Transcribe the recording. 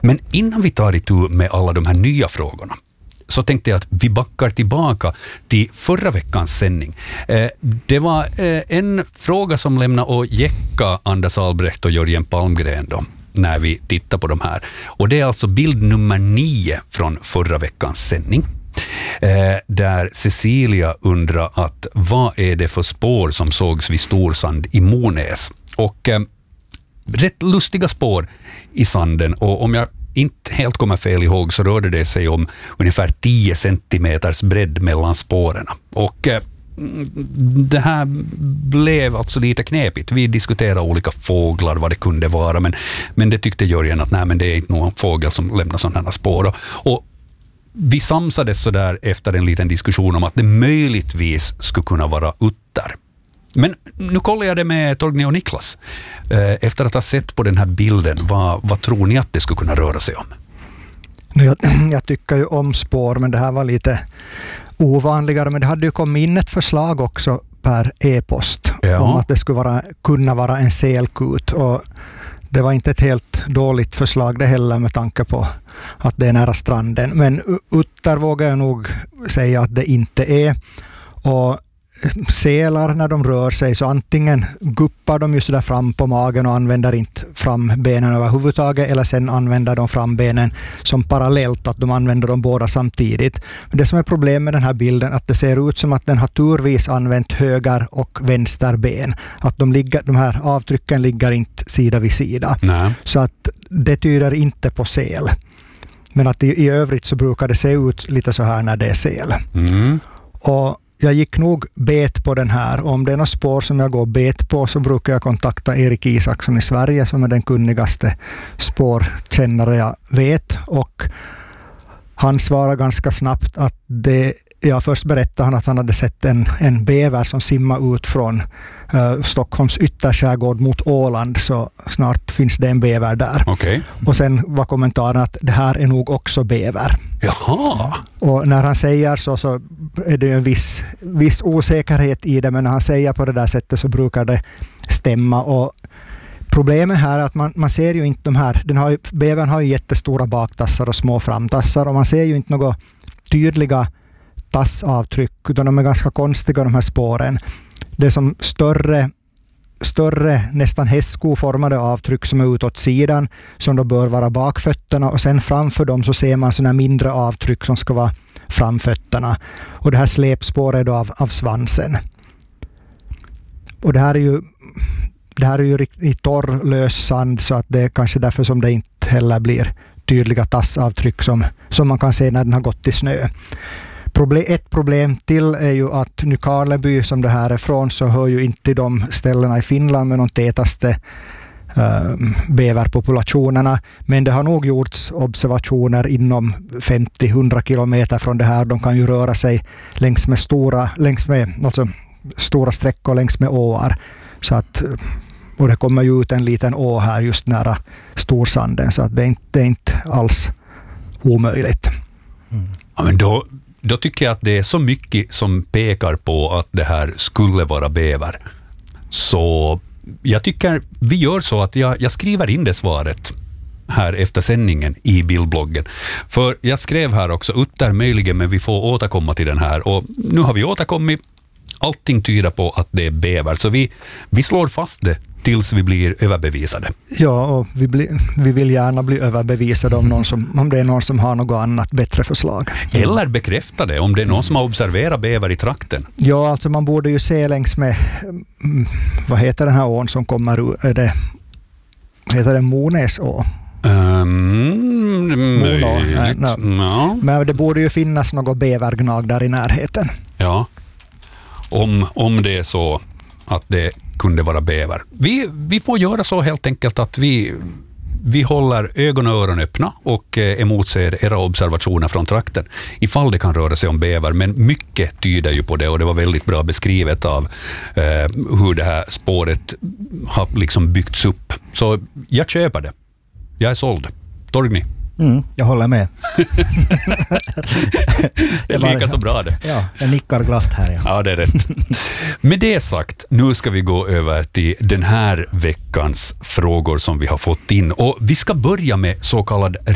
Men innan vi tar itu med alla de här nya frågorna så tänkte jag att vi backar tillbaka till förra veckans sändning. Det var en fråga som lämnade och jäcka Anders Albrecht och Jörgen Palmgren då, när vi tittar på de här. Och det är alltså bild nummer 9 från förra veckans sändning. Där Cecilia undrar att vad är det för spår som sågs vid Storsand i Monäs? Och rätt lustiga spår i sanden, och om jag inte helt kommer fel ihåg så rörde det sig om ungefär 10 centimeters bredd mellan spåren. Och det här blev alltså lite knepigt. Vi diskuterade olika fåglar, vad det kunde vara, men det tyckte Jörgen att nej, men det är inte någon fågel som lämnar sådana här spår. Och vi samsades så där efter en liten diskussion om att det möjligtvis skulle kunna vara utter. Men nu kollar jag det med Torgny och Niklas. Efter att ha sett på den här bilden, vad tror ni att det skulle kunna röra sig om? Jag tycker ju om spår, men det här var lite ovanligare. Men det hade ju kommit in ett förslag också per e-post om att det skulle kunna vara en selkut. Och det var inte ett helt dåligt förslag det heller med tanke på att det är nära stranden. Men utter vågar jag nog säga att det inte är. Och selar när de rör sig så antingen guppar de just där fram på magen och använder inte frambenen överhuvudtaget, eller sen använder de frambenen som parallellt, att de använder dem båda samtidigt. Men det som är problemet med den här bilden är att det ser ut som att den har turvis använt höger och vänster ben. Att de här avtrycken ligger inte sida vid sida. Nej. Så att det tyder inte på sel. Men att i övrigt så brukar det se ut lite så här när det är sel. Mm. Och jag gick nog bet på den här. Om det är något spår som jag går bet på så brukar jag kontakta Erik Isaksson i Sverige som är den kunnigaste spårkännare jag vet. Och han svarade ganska snabbt att först berättade han att han hade sett en bäver som simmar ut från Stockholms ytterskärgård mot Åland, så snart finns det en bäver där. Okay. Och sen var kommentaren att det här är nog också bäver. Jaha. Och när han säger så är det en viss osäkerhet i det, men när han säger på det där sättet så brukar det stämma. Och problemet här är att man ser ju inte de här, bävern har ju jättestora baktassar och små framtassar, och man ser ju inte några tydliga tassavtryck, utan de är ganska konstiga de här spåren. Det är som större nästan hästskoformade avtryck som är utåt sidan, som då bör vara bakfötterna, och sen framför dem så ser man sådana mindre avtryck som ska vara framfötterna. Och det här släpspåret är då av svansen. Och det här är ju riktigt torr lös sand, så att det är kanske därför som det inte heller blir tydliga tassavtryck som man kan se när den har gått i snö. Ett problem till är ju att Nykarleby, som det här är från, så hör ju inte till de ställena i Finland med de tätaste bäverpopulationerna, men det har nog gjorts observationer inom 50-100 kilometer från det här. De kan ju röra sig längs med stora sträckor längs med åar, så att, och det kommer ju ut en liten å här just nära Storsanden, så att det är inte alls omöjligt. Ja, men då tycker jag att det är så mycket som pekar på att det här skulle vara bäver. Så jag tycker vi gör så att jag skriver in det svaret här efter sändningen i bildbloggen. För jag skrev här också utter möjligen, men vi får återkomma till den här. Och nu har vi återkommit. Allting tyder på att det är bäver. Så vi slår fast det tills vi blir överbevisade. Ja, och vi vill gärna bli överbevisade om det är någon som har något annat bättre förslag. Eller bekräfta det om det är någon som har observerat bäver i trakten. Ja, alltså man borde ju se längs med, vad heter den här ån som kommer ur? Heter det Monäså? Möjligt. Ja. Men det borde ju finnas något bävergnag där i närheten. Ja, om det är så att det kunde vara bäver. Vi får göra så helt enkelt att vi håller ögon och öron öppna och emotser era observationer från trakten ifall det kan röra sig om bäver, men mycket tyder ju på det, och det var väldigt bra beskrivet av hur det här spåret har liksom byggts upp. Så jag köper det. Jag är såld. Torgny? Jag håller med. Det är lika så bra det. Ja, jag nickar glatt här. Ja, det är rätt. Med det sagt, nu ska vi gå över till den här veckans frågor som vi har fått in. Och vi ska börja med så kallad